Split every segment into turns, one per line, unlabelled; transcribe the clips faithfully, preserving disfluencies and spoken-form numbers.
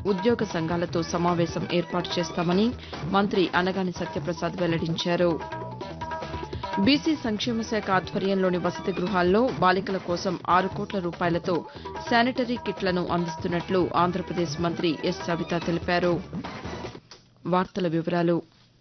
ఉద్యోగ సంఘాలతో సమావేశం ఏర్పాటు చేస్తామని మంత్రి అనగాని సత్యప్రసాద్ వెల్లడించారు. బీసీ సంక్షేమ శాఖ ఆధ్వర్యంలోని వసతి గృహాల్లో బాలికల కోసం ఆరు కోట్ల రూపాయలతో శానిటరీ కిట్లను అందిస్తున్నట్లు ఆంధ్రప్రదేశ్ మంత్రి ఎస్ సవిత తెలిపారు. వార్తల వివరాలు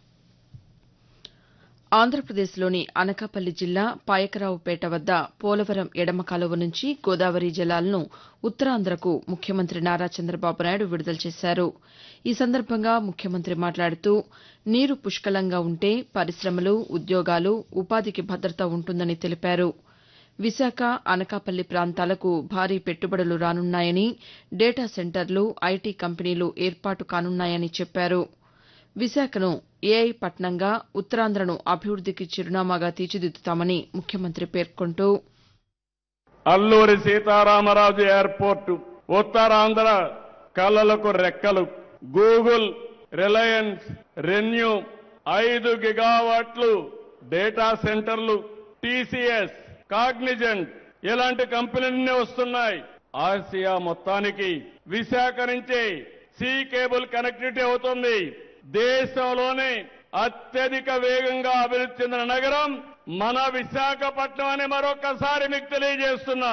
ఆంధ్రప్రదేశ్లోని అనకాపల్లి జిల్లా పాయకరావుపేట వద్ద పోలవరం ఎడమ కాలువ నుంచి గోదావరి జలాలను ఉత్తరాంధ్రకు ముఖ్యమంత్రి నారా చంద్రబాబు నాయుడు విడుదల చేశారు. ఈ సందర్భంగా ముఖ్యమంత్రి మాట్లాడుతూ నీరు పుష్కలంగా ఉంటే పరిశమలు, ఉద్యోగాలు, ఉపాధికి భద్రత ఉంటుందని తెలిపారు. విశాఖ, అనకాపల్లి ప్రాంతాలకు భారీ పెట్టుబడులు రానున్నాయని, డేటా సెంటర్లు, ఐటీ కంపెనీలు ఏర్పాటు కానున్నాయని చెప్పారు. విశాఖను ఏఐ పట్టణంగా, ఉత్తరాంధ్రను అభివృద్దికి చిరునామాగా తీర్చిదిద్దుతామని ముఖ్యమంత్రి పేర్కొంటూ
అల్లూరి సీతారామరాజు ఎయిర్పోర్టు ఉత్తరాంధ్ర కళలకు రెక్కలు, గూగుల్, రిలయన్స్, రెన్యూ, ఐదు గిగావాట్లు డేటా సెంటర్లు, టీసీఎస్, కాగ్నిజెంట్ ఇలాంటి కంపెనీలన్నీ వస్తున్నాయి. ఆసియా మొత్తానికి విశాఖ నుంచి సీ కేబుల్ కనెక్టివిటీ అవుతుంది. దేశంలోనే అత్యధిక వేగంగా అభివృద్ధి చెందిన నగరం మన విశాఖపట్నం అని మరొకసారి మీకు తెలియజేస్తున్నా.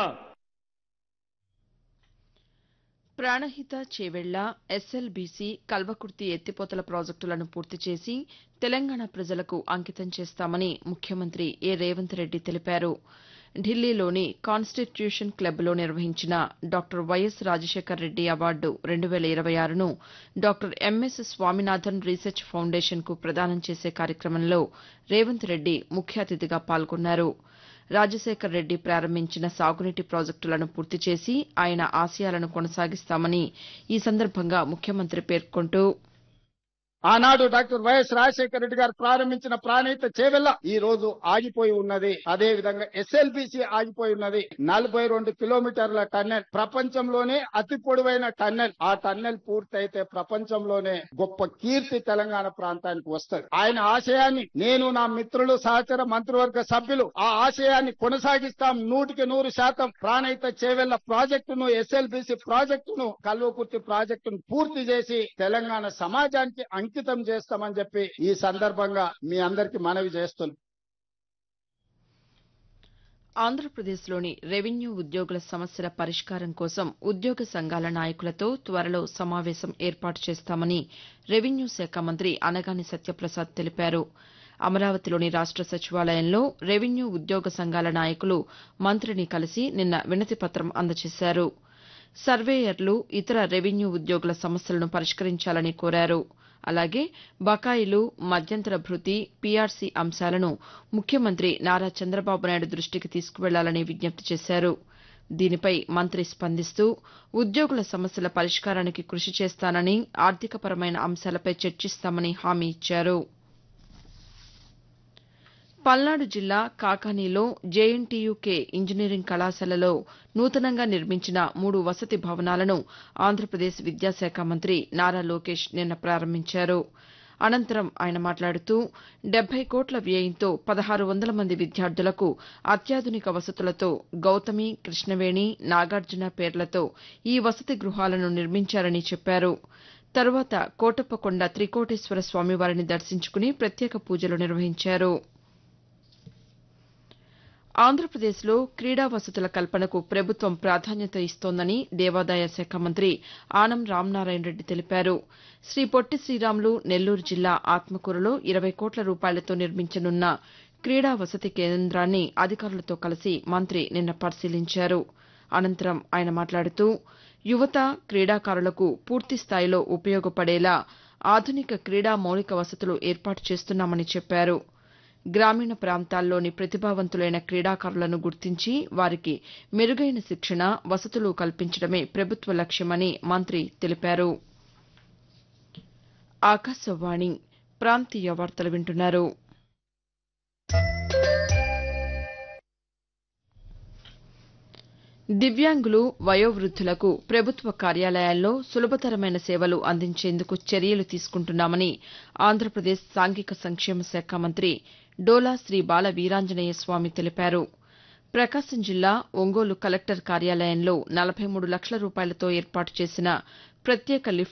ప్రాణహిత, చేవెళ్ల, ఎస్ఎల్బీసీ, కల్వకుర్తి ఎత్తిపోతల ప్రాజెక్టులను పూర్తి చేసి తెలంగాణ ప్రజలకు అంకితం చేస్తామని ముఖ్యమంత్రి ఏ రేవంత్ రెడ్డి తెలిపారు. ఢిల్లీలోని కాన్స్టిట్యూషన్ క్లబ్లో నిర్వహించిన doctor YS Rajasekhar Reddy award రెండు వేల ఇరవై ఆరును డాక్టర్ ఎంఎస్ స్వామినాథన్ రీసెర్చ్ ఫౌండేషన్కు ప్రదానం చేసే కార్యక్రమంలో రేవంత్ రెడ్డి ముఖ్య అతిథిగా పాల్గొన్నారు. రాజశేఖర్ రెడ్డి ప్రారంభించిన సాగునీటి ప్రాజెక్టులను పూర్తి చేసి ఆయన ఆశయాలను కొనసాగిస్తామని ఈ సందర్భంగా ముఖ్యమంత్రి పేర్కొంటూ
ఆనాడు డాక్టర్ వైఎస్ రాజశేఖర రెడ్డి గారు ప్రారంభించిన ప్రాణహిత చేవెళ్ల ఈ రోజు ఆగిపోయి ఉన్నది. అదే విధంగా ఎస్ఎల్బీసీ ఆగిపోయి ఉన్నది. నలభై రెండు కిలోమీటర్ల టన్నెల్, ప్రపంచంలోనే అతి పొడవైన టన్నెల్. ఆ టన్నెల్ పూర్తయితే ప్రపంచంలోనే గొప్ప కీర్తి తెలంగాణ ప్రాంతానికి వస్తుంది. ఆయన ఆశయాన్ని నేను, నా మిత్రులు, సహచర మంత్రివర్గ సభ్యులు ఆ ఆశయాన్ని కొనసాగిస్తాం. నూటికి నూరు శాతం ప్రాణహిత చేవెళ్ల ప్రాజెక్టును, ఎస్ఎల్బీసీ ప్రాజెక్టును, కల్వకుర్తి ప్రాజెక్టును పూర్తి చేసి తెలంగాణ సమాజానికి అంకితం చేస్తామని చెప్పి ఈ సందర్భంగా మీ అందరికీ మనవి చేస్తున్నాం.
ఆంధ్రప్రదేశ్లోని రెవెన్యూ ఉద్యోగుల సమస్యల పరిష్కారం కోసం ఉద్యోగ సంఘాల నాయకులతో త్వరలో సమావేశం ఏర్పాటు చేస్తామని రెవెన్యూ శాఖ మంత్రి అనగాని సత్యప్రసాద్ తెలిపారు. అమరావతిలోని రాష్ట సచివాలయంలో రెవెన్యూ ఉద్యోగ సంఘాల నాయకులు మంత్రిని కలిసి నిన్న వినతిపత్రం అందజేశారు. సర్వేయర్లు, ఇతర రెవెన్యూ ఉద్యోగుల సమస్యలను పరిష్కరించాలని కోరారు. అలాగే బకాయిలు, మధ్యంతర భృతి, పీఆర్సీ అంశాలను ముఖ్యమంత్రి నారా చంద్రబాబు నాయుడు దృష్టికి తీసుకువెళ్లాలని విజ్ఞప్తి చేశారు. దీనిపై మంత్రి స్పందిస్తూ ఉద్యోగుల సమస్యల పరిష్కారానికి కృషి చేస్తానని, ఆర్థికపరమైన అంశాలపై చర్చిస్తామని హామీ ఇచ్చారు. పల్నాడు జిల్లా కాకానీలో జేఎన్టీయూకే ఇంజనీరింగ్ కళాశాలలో నూతనంగా నిర్మించిన మూడు వసతి భవనాలను ఆంధ్రప్రదేశ్ విద్యాశాఖ మంత్రి నారా లోకేష్ నిన్న ప్రారంభించారు. అనంతరం ఆయన మాట్లాడుతూ డెబ్బై కోట్ల వ్యయంతో పదహారు వందల మంది విద్యార్థులకు అత్యాధునిక వసతులతో గౌతమి, కృష్ణవేణి, నాగార్జున పేర్లతో ఈ వసతి గృహాలను నిర్మించారని చెప్పారు. తరువాత కోటప్పకొండ త్రికోటేశ్వర స్వామివారిని దర్శించుకుని ప్రత్యేక పూజలు నిర్వహించారు. ఆంధ్రప్రదేశ్లో క్రీడా వసతుల కల్పనకు ప్రభుత్వం ప్రాధాన్యత ఇస్తోందని దేవాదాయ శాఖ మంత్రి ఆనం రామనారాయణ రెడ్డి తెలిపారు. శ్రీ పొట్టి శ్రీరాములు నెల్లూరు జిల్లా ఆత్మకూరులో ఇరవై కోట్ల రూపాయలతో నిర్మించనున్న క్రీడా వసతి కేంద్రాన్ని అధికారులతో కలిసి మంత్రి నిన్న పరిశీలించారు. అనంతరం ఆయన మాట్లాడుతూ యువత, క్రీడాకారులకు పూర్తిస్థాయిలో ఉపయోగపడేలా ఆధునిక క్రీడా మౌలిక వసతులు ఏర్పాటు చేస్తున్నామని చెప్పారు. గ్రామీణ ప్రాంతాల్లోని ప్రతిభావంతులైన క్రీడాకారులను గుర్తించి వారికి మెరుగైన శిక్షణ, వసతులు కల్పించడమే ప్రభుత్వ లక్ష్యమని మంత్రి తెలిపారు. ఆకాశవాణి ప్రాంతీయ వార్తలు వింటున్నారు. దివ్యాంగులు, వయోవృద్దులకు ప్రభుత్వ కార్యాలయాల్లో సులభతరమైన సేవలు అందించేందుకు చర్యలు తీసుకుంటున్నామని ఆంధ్రప్రదేశ్ సాంఘిక సంక్షేమ శాఖ మంత్రి డోలా శ్రీ బాల వీరాంజనేయ స్వామి తెలిపారు. ప్రకాశం జిల్లా ఒంగోలు కలెక్టర్ కార్యాలయంలో నలభై మూడు లక్షల రూపాయలతో ఏర్పాటు చేసిన ప్రత్యేక లిఫ్ట్